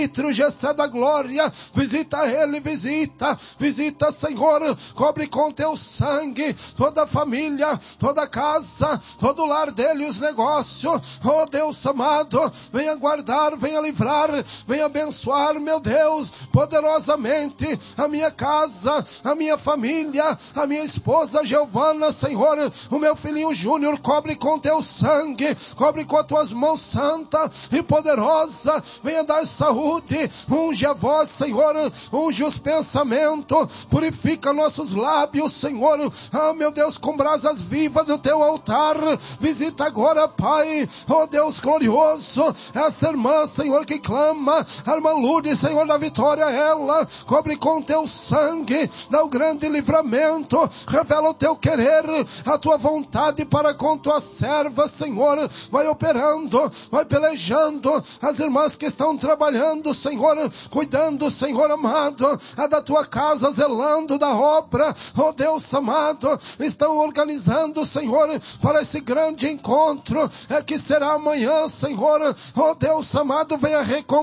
Gessé da glória, visita ele, visita, Senhor, cobre com teu sangue toda a família, toda a casa, todo o lar dele e os negócios. Oh Deus amado, venha guardar, venha livrar, venha abençoar, meu Deus, poderosamente a minha casa, a minha família, a minha esposa Giovana, Senhor, o meu filhinho Júnior, cobre com teu sangue, cobre com as tuas mãos santas e poderosas, venha dar saúde, unge a voz, Senhor, unge os pensamentos, purifica nossos lábios, Senhor, meu Deus, com brasas vivas do teu altar, visita agora, Pai, oh Deus glorioso, essa irmã, Senhor, que clama, a irmã Lourdes, Senhor, da vitória, ela, cobre com teu sangue, dá o grande livramento, revela o teu querer, a tua vontade para com tua serva, Senhor, vai operando, vai pelejando, as irmãs que estão trabalhando, Senhor, cuidando, Senhor amado, a da tua casa, zelando da obra, oh Deus amado, estão organizando, Senhor, para esse grande encontro, que será amanhã, Senhor, oh Deus amado, venha recompensar